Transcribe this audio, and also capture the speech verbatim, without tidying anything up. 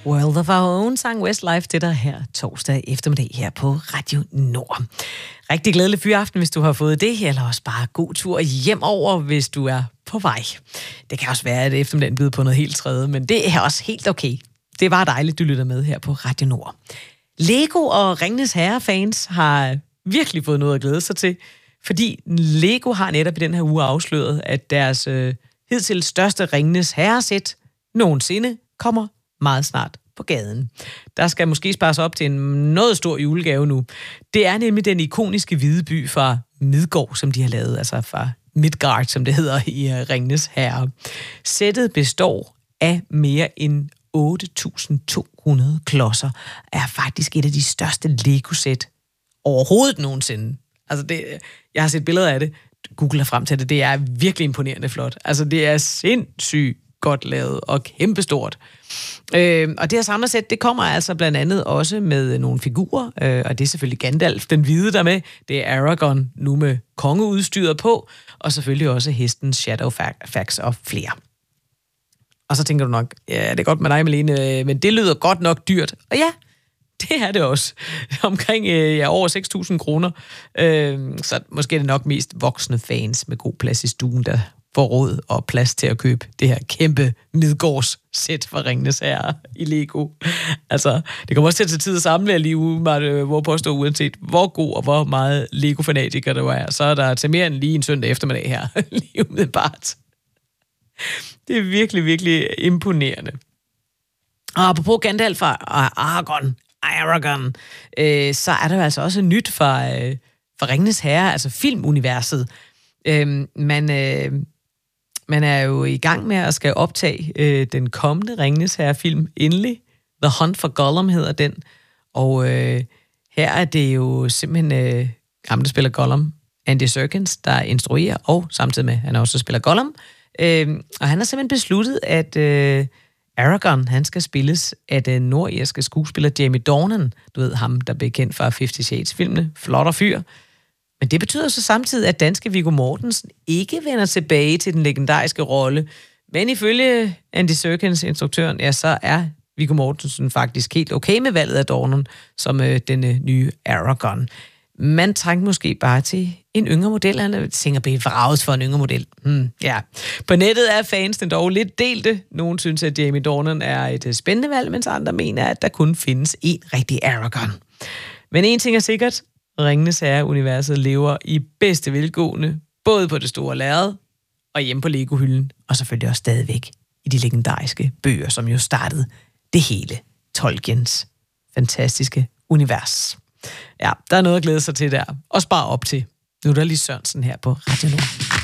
World of Our Own sang Westlife til dig her torsdag eftermiddag her på Radio Nord. Rigtig glædelig fyraften, hvis du har fået det, eller også bare god tur hjem over, hvis du er på vej. Det kan også være, at eftermiddagen byder på noget helt tredje, men det er også helt okay. Det er bare dejligt, du lytter med her på Radio Nord. Lego og Ringenes Herre-fans har virkelig fået noget at glæde sig til, fordi Lego har netop i den her uge afsløret, at deres øh, hidtil største Ringenes Herre-sæt nogensinde kommer meget snart på gaden. Der skal måske spares op til en noget stor julegave nu. Det er nemlig den ikoniske hvide by fra Midgård, som de har lavet, altså fra Midgard, som det hedder i uh, Ringenes Herre. Sættet består af mere end otte tusind to hundrede klodser, er faktisk et af de største Lego-sæt overhovedet nogensinde. Altså det, jeg har set billeder af det, Google er frem til det, det er virkelig imponerende flot. Altså det er sindssygt godt lavet og kæmpestort. Øh, og det her samlet det kommer altså blandt andet også med nogle figurer, øh, og det er selvfølgelig Gandalf, den hvide der med, det er Aragorn nu med kongeudstyret på, og selvfølgelig også hesten Shadowfax og flere. Og så tænker du nok, ja, det er godt med dig, Malene, men det lyder godt nok dyrt. Og ja, det er det også. Omkring ja, over seks tusind kroner. Øh, så måske er det nok mest voksne fans med god plads i stuen, der får råd og plads til at købe det her kæmpe Midgårds-sæt for Ringenes Herre i Lego. Altså, det kommer også til at tage tid at samle lige ude, hvor påstår uanset hvor god og hvor meget Lego-fanatiker der er, så er der til mere end lige en søndag eftermiddag her, lige umiddelbart. Det er virkelig, virkelig imponerende. Og apropos Gandalf og Aragorn, Aragorn øh, så er der altså også nyt fra, øh, fra Ringenes Herre, altså filmuniverset. Øh, man... Øh, Man er jo i gang med at skal optage øh, den kommende Ringenes Herre-film endelig. The Hunt for Gollum hedder den. Og øh, her er det jo simpelthen øh, ham, der spiller Gollum, Andy Serkins, der instruerer, og samtidig med, han også spiller Gollum. Øh, og han har simpelthen besluttet, at øh, Aragorn, han skal spilles af den nordirske skuespiller Jamie Dornan. Du ved ham, der blev kendt fra Fifty Shades-filmene. Flotter fyr. Men det betyder så samtidig, at danske Viggo Mortensen ikke vender tilbage til den legendariske rolle. Men ifølge Andy Serkins, instruktøren, ja, så er Viggo Mortensen faktisk helt okay med valget af Dornan som øh, denne nye Aragorn. Man trængte måske bare til en yngre model. Han tænker bevraget for en yngre model. Hmm, ja. På nettet er fansene dog lidt delte. Nogle synes, at Jamie Dornan er et spændende valg, mens andre mener, at der kun findes en rigtig Aragorn. Men en ting er sikkert. Ringenes Herre-universet lever i bedste velgående, både på det store lærred og hjemme på Lego-hylden, og selvfølgelig også stadigvæk i de legendariske bøger, som jo startede det hele Tolkiens fantastiske univers. Ja, der er noget at glæde sig til der. Og spare op til. Nu er der lige Sørensen her på Radio Nord.